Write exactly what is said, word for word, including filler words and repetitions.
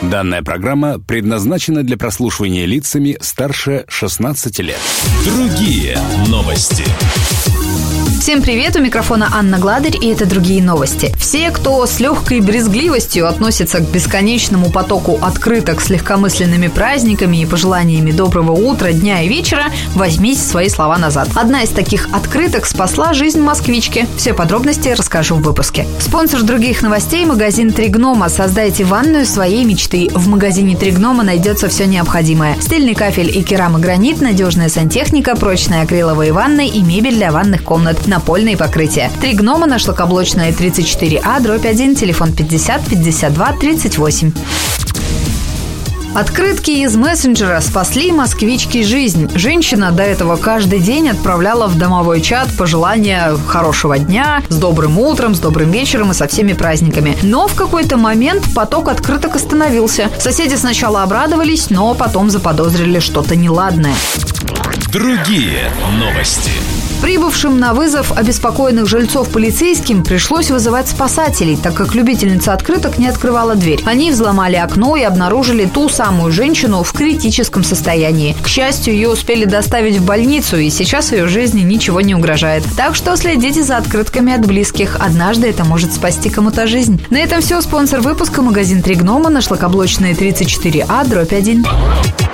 Данная программа предназначена для прослушивания лицами старше шестнадцати лет. Другие новости. Всем привет, у микрофона Анна Гладырь, и это «Другие новости». Все, кто с легкой брезгливостью относится к бесконечному потоку открыток с легкомысленными праздниками и пожеланиями доброго утра, дня и вечера, возьмите свои слова назад. Одна из таких открыток спасла жизнь москвички. Все подробности расскажу в выпуске. Спонсор «Других новостей» – магазин «Три гнома». Создайте ванную своей мечты. В магазине «Три гнома» найдется все необходимое. Стильный кафель и керамогранит, надежная сантехника, прочные акриловые ванны и мебель для ванных комнат. Напольные покрытия. Три гнома на Шлакоблочная, тридцать четыре А, дробь один, телефон пятьдесят пятьдесят два тридцать восемь. Открытки из мессенджера спасли москвичке жизнь. Женщина до этого каждый день отправляла в домовой чат пожелания хорошего дня, с добрым утром, с добрым вечером и со всеми праздниками. Но в какой-то момент поток открыток остановился. Соседи сначала обрадовались, но потом заподозрили что-то неладное. Другие новости. Прибывшим на вызов обеспокоенных жильцов полицейским пришлось вызывать спасателей, так как любительница открыток не открывала дверь. Они взломали окно и обнаружили ту самую женщину в критическом состоянии. К счастью, ее успели доставить в больницу, и сейчас ее жизни ничего не угрожает. Так что следите за открытками от близких. Однажды это может спасти кому-то жизнь. На этом все. Спонсор выпуска – магазин «Три гнома» на Шлакоблочная, тридцать четыре А, дробь один.